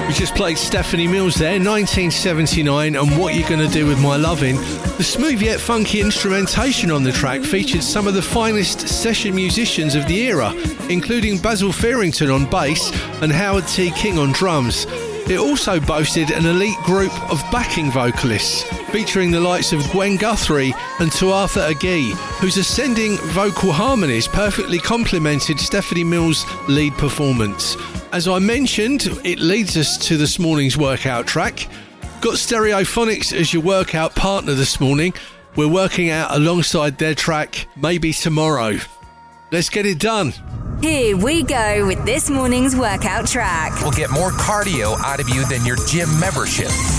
We just played Stephanie Mills there, 1979, and What You Gonna Do With My Lovin'. The smooth yet funky instrumentation on the track featured some of the finest session musicians of the era, including Basil Fearington on bass and Howard T. King on drums. It also boasted an elite group of backing vocalists, featuring the likes of Gwen Guthrie and Tuatha Agee, whose ascending vocal harmonies perfectly complemented Stephanie Mills' lead performance. As I mentioned, it leads us to this morning's workout track. Got Stereophonics as your workout partner this morning. We're working out alongside their track, Maybe Tomorrow. Let's get it done. Here we go with this morning's workout track. We'll get more cardio out of you than your gym membership.